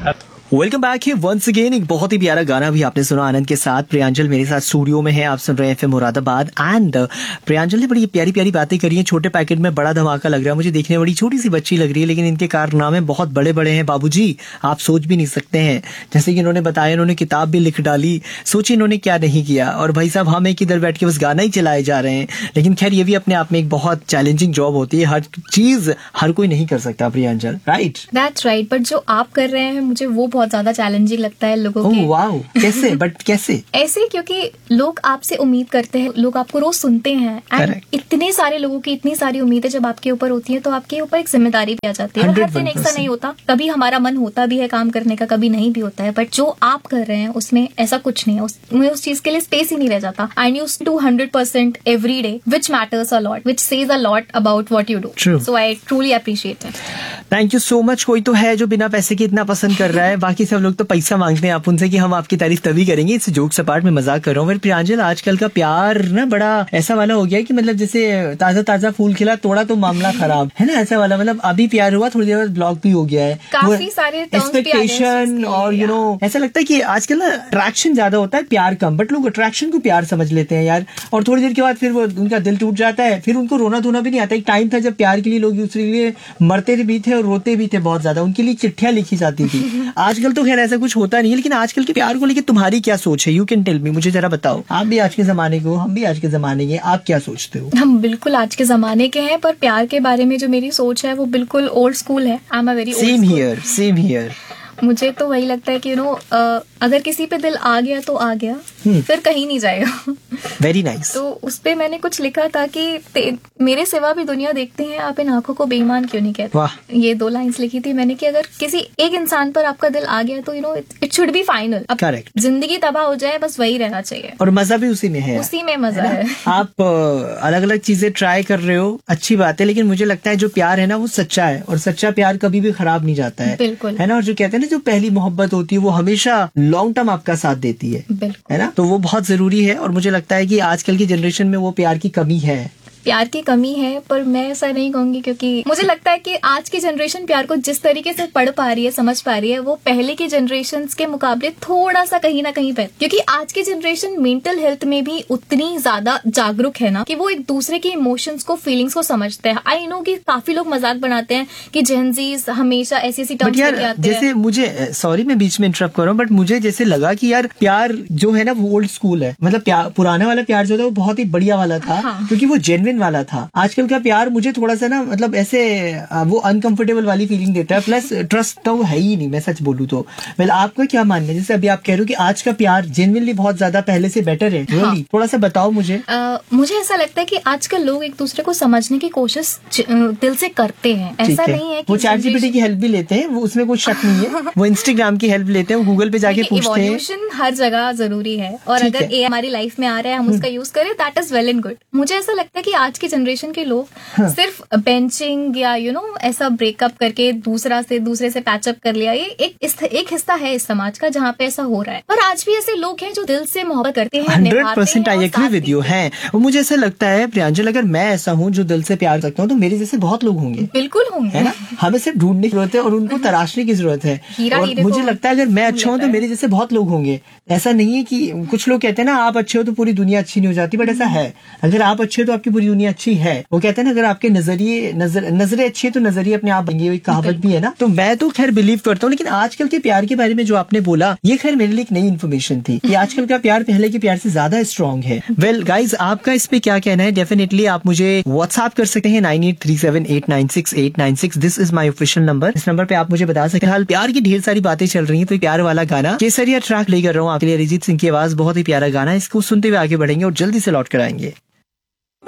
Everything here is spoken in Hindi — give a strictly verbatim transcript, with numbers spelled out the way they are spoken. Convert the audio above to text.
वेलकम बैक है वंस अगेन। एक बहुत ही प्यारा गाना भी आपने सुना आनंद के साथ। प्रियांजल मेरे साथ स्टूडियो में है, आप सुन रहे हैं एफएम मुरादाबाद। एंड प्रियांजल ने बड़ी प्यारी प्यारी बातें करी हैं। छोटे पैकेट में बड़ा धमाका लग रहा है, मुझे देखने में बड़ी छोटी सी बच्ची लग रही है, लेकिन इनके कारनामे बहुत बड़े बड़े हैं बाबूजी, आप सोच भी नहीं सकते हैं। जैसे कि इन्होंने बताया, इन्होंने किताब भी लिख डाली, सोचिए इन्होंने क्या नहीं किया। और भाई साहब हम एक इधर बैठ के बस गाना ही चलाए जा रहे हैं। लेकिन खैर ये भी अपने आप में एक बहुत चैलेंजिंग जॉब होती है, हर चीज हर कोई नहीं कर सकता प्रियांजल, राइट? दैट्स राइट, बट जो आप कर रहे हैं मुझे वो बहुत ज्यादा चैलेंजिंग लगता है लोगों के। ओह वाओ, कैसे? बट कैसे? ऐसे क्योंकि लोग आपसे उम्मीद करते हैं, लोग आपको रोज सुनते हैं एंड इतने सारे लोगों की इतनी सारी उम्मीदें जब आपके ऊपर होती है तो आपके ऊपर एक जिम्मेदारी भी आ जाती है। हर दिन ऐसा नहीं होता, कभी हमारा मन होता भी है काम करने का, कभी नहीं भी होता है। बट जो आप कर रहे हैं उसमें ऐसा कुछ नहीं है, उसमें उस चीज के लिए स्पेस ही नहीं रह जाता। आई use two hundred percent every day which matters a lot, which says a lot about what you do. So I truly appreciate it. Thank you so much. कोई तो है जो बिना पैसे के इतना पसंद कर रहा है, बाकी सब लोग तो पैसा मांगते हैं आप उनसे कि हम आपकी तारीफ तभी करेंगे। इस जोक सपाट में मजाक कर रहा हूँ। प्रियांजल आजकल का प्यार ना बड़ा ऐसा वाला हो गया है कि मतलब जैसे ताजा ताजा फूल खिला तोड़ा तो मामला खराब है ना, ऐसा वाला। मतलब अभी प्यार हुआ, थोड़ी देर बाद ब्लॉक भी हो गया है, काफी सारे एक्सपेक्टेशन और यू नो ऐसा लगता है कि आजकल ना अट्रैक्शन ज्यादा होता है, प्यार कम। बट लोग अट्रैक्शन को प्यार समझ लेते हैं यार, और थोड़ी देर के बाद फिर वो उनका दिल टूट जाता है, फिर उनको रोना धोना भी नहीं आता। एक टाइम था जब प्यार के लिए लोग दूसरे के लिए मरते भी थे और रोते भी थे बहुत ज्यादा, उनके लिए चिट्ठियां लिखी जाती थी। आजकल तो खैर ऐसा कुछ होता नहीं है। लेकिन आजकल के प्यार को लेकर तुम्हारी क्या सोच है? यू कैन टेल मी, मुझे जरा बताओ। आप भी आज के जमाने के हो, हम भी आज के जमाने के, आप क्या सोचते हो? हम बिल्कुल आज के जमाने के हैं, पर प्यार के बारे में जो मेरी सोच है वो बिल्कुल ओल्ड स्कूल है। I am a very same here, same here. मुझे तो वही लगता है कि यू नो अगर किसी पे दिल आ गया तो आ गया, फिर कहीं नहीं जाएगा। Very nice. तो उस पे मैंने कुछ लिखा था कि मेरे सिवा भी दुनिया देखते हैं, आप इन आंखों को बेईमान क्यों नहीं कहते। वाह। ये दो लाइंस लिखी थी मैंने कि अगर किसी एक इंसान पर आपका दिल आ गया तो you know it should be final. अब करेक्ट। जिंदगी तबाह हो जाए बस वही रहना चाहिए, और मजा भी उसी में है, उसी में मजा है। आप अलग अलग चीजें ट्राई कर रहे हो, अच्छी बात है। लेकिन मुझे लगता है जो प्यार है ना वो सच्चा है, और सच्चा प्यार कभी भी खराब नहीं जाता है, बिल्कुल है ना। और जो कहते हैं ना जो पहली मोहब्बत होती है वो हमेशा लॉन्ग टर्म आपका साथ देती है, है ना। तो वो बहुत जरूरी है, और मुझे लगता है कि आजकल की जनरेशन में वो प्यार की कमी है। प्यार की कमी है, पर मैं ऐसा नहीं कहूंगी, क्योंकि मुझे लगता है कि आज की जनरेशन प्यार को जिस तरीके से पढ़ पा रही है, समझ पा रही है, वो पहले की जनरेशन के मुकाबले थोड़ा सा कहीं ना कहीं बेहतर। क्योंकि आज की जनरेशन मेंटल हेल्थ में भी उतनी ज्यादा जागरूक है ना कि वो एक दूसरे के इमोशंस को, फीलिंग्स को समझते हैं। आई नो कि काफी लोग मजाक बनाते हैं कि जेनजीज हमेशा ऐसी ऐसी टर्म्स लेके आते हैं। जैसे मुझे, सॉरी मैं बीच में इंटरप्ट कर रहा हूँ, बट मुझे जैसे लगा कि यार प्यार जो है ना वो ओल्ड स्कूल है। मतलब प्यार, पुराना वाला प्यार जो था वो बहुत ही बढ़िया वाला था, हाँ। क्योंकि वो जेन्युइन वाला था। आजकल का प्यार मुझे थोड़ा सा ना मतलब ऐसे वो अनकंफर्टेबल वाली फीलिंग देता है, प्लस ट्रस्ट तो है ही नहीं, मैं सच बोलूं तो। वेल आपका क्या मानना है? जैसे अभी आप कह रहे हो कि आज का प्यार जेन्युइनली बहुत ज्यादा पहले से बेटर है, हाँ। really? थोड़ा सा बताओ मुझे। आ, मुझे ऐसा लगता है कि आजकल लोग एक दूसरे को समझने की कोशिश दिल से करते हैं। ऐसा है। नहीं है कि वो चैट जीपीटी की हेल्प भी लेते हैं, वो उसमें कोई शक नहीं है। वो इंस्टाग्राम की हेल्प लेते हैं, वो गूगल पे जाके पूछते हैं। इवोल्यूशन हर जगह जरूरी है, और अगर ये हमारी लाइफ में आ रहा है, हम उसका यूज करें, that is well and good. मुझे ऐसा लगता है कि आज की जनरेशन के लोग हाँ। सिर्फ बेंचिंग या यू you नो know, ऐसा ब्रेकअप करके दूसरा से दूसरे से पैचअप कर लिया, ये एक इस, एक हिस्सा है इस समाज का जहाँ पे ऐसा हो रहा है। पर आज भी ऐसे लोग हैं जो दिल से मोहब्बत करते हैं, hundred percent I agree with you है। और मुझे ऐसा लगता है प्रियांजल, अगर मैं ऐसा हूँ जो दिल से प्यार करता हूँ तो मेरे जैसे बहुत लोग होंगे। बिल्कुल होंगे, है ना। हमें सिर्फ ढूंढने की जरूरत है और उनको तराशने की जरूरत है। और मुझे लगता है अगर मैं अच्छा हूँ तो मेरे जैसे बहुत लोग होंगे। ऐसा नहीं है कि कुछ लोग कहते हैं ना आप अच्छे हो तो पूरी दुनिया अच्छी नहीं हो जाती, बट ऐसा है। अगर आप अच्छे हो तो आपकी पूरी दुनिया अच्छी है। वो कहते हैं ना अगर आपके नजरिए नजर नजरें अच्छी है तो नजरिए अपने आप बनेंगे, कहावत भी है ना। तो मैं तो खैर बिलीव करता हूँ। लेकिन आजकल के प्यार के बारे में जो आपने बोला, ये खैर मेरे लिए एक नई इन्फॉर्मेशन थी कि आजकल का प्यार पहले के प्यार से ज्यादा स्ट्रॉन्ग है। वेल गाइज, आपका इस पे क्या कहना है? डेफिनेटली आप मुझे व्हाट्सएप कर सकते हैं nine eight three seven eight nine six eight nine six. This is my official number. इस नंबर पे आप मुझे बता सकते हैं। हाल प्यार की ढेर सारी बातें चल रही है, तो प्यार वाला गाना केसरिया ट्रैक प्ले कर रहा हूँ आपके लिए। अरिजीत सिंह की आवाज, बहुत ही प्यारा गाना। इसको सुनते हुए आगे बढ़ेंगे और जल्दी से लौट कर आएंगे।